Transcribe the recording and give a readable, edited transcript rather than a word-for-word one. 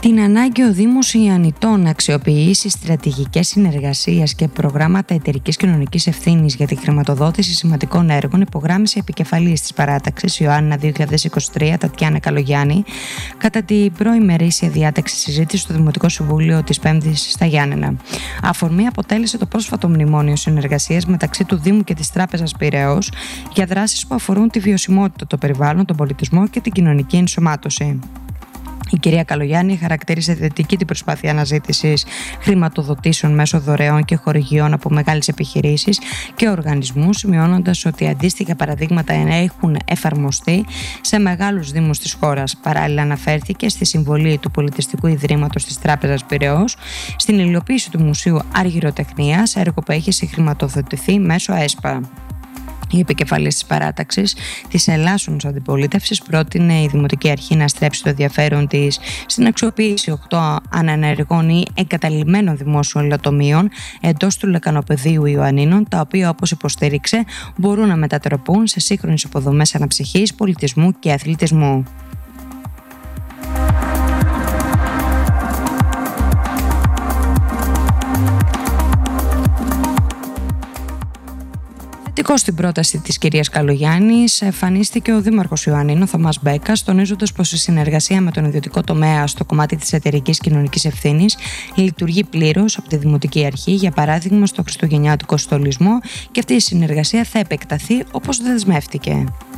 Την ανάγκη ο Δήμος Ιαννητών να αξιοποιήσει στρατηγικές συνεργασίες και προγράμματα εταιρικής κοινωνικής ευθύνης για τη χρηματοδότηση σημαντικών έργων υπογράμμισε η επικεφαλής της παράταξης Ιωάννα 2023, Τατιάνα Καλογιάννη, κατά την προημερήσια διάταξη συζήτηση στο Δημοτικό Συμβούλιο της Πέμπτης στα Γιάννενα. Αφορμή αποτέλεσε το πρόσφατο μνημόνιο συνεργασίας μεταξύ του Δήμου και της Τράπεζας Πειραιώς για δράσεις που αφορούν τη βιωσιμότητα, το περιβάλλον, τον πολιτισμό και την κοινωνική ενσωμάτωση. Η κυρία Καλογιάννη χαρακτήρισε θετική την προσπάθεια αναζήτησης χρηματοδοτήσεων μέσω δωρεών και χορηγιών από μεγάλες επιχειρήσεις και οργανισμούς, σημειώνοντας ότι αντίστοιχα παραδείγματα έχουν εφαρμοστεί σε μεγάλους δήμους της χώρας. Παράλληλα, αναφέρθηκε στη συμβολή του Πολιτιστικού Ιδρύματος της Τράπεζας Πειραιώς στην υλοποίηση του Μουσείου Αργυροτεχνίας, έργο που έχει συγχρηματοδοτηθεί μέσω ΕΣΠΑ. Η επικεφαλής της παράταξης της Ελλάσσονος Αντιπολίτευσης πρότεινε η Δημοτική Αρχή να στρέψει το ενδιαφέρον της στην αξιοποίηση 8 ανενεργών ή εγκαταλειμμένων δημόσιων λατομείων εντός του λεκανοπεδίου Ιωαννίνων, τα οποία, όπως υποστήριξε, μπορούν να μετατραπούν σε σύγχρονες υποδομές αναψυχής, πολιτισμού και αθλητισμού. Στην πρόταση της κυρίας Καλογιάννης εμφανίστηκε ο Δήμαρχος Ιωαννίνων Θωμάς Μπέκας, τονίζοντας πως η συνεργασία με τον ιδιωτικό τομέα στο κομμάτι της εταιρικής κοινωνικής ευθύνης λειτουργεί πλήρως από τη Δημοτική Αρχή, για παράδειγμα στο χριστουγεννιάτικο στολισμό, και αυτή η συνεργασία θα επεκταθεί όπως δεσμεύτηκε.